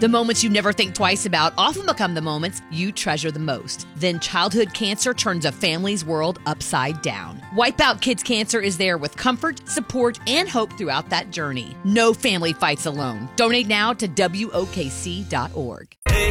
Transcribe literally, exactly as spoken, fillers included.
The moments you never think twice about often become the moments you treasure the most. Then childhood cancer turns a family's world upside down. Wipeout Kids Cancer is there with comfort, support, and hope throughout that journey. No family fights alone. Donate now to W O K C dot org. Hey,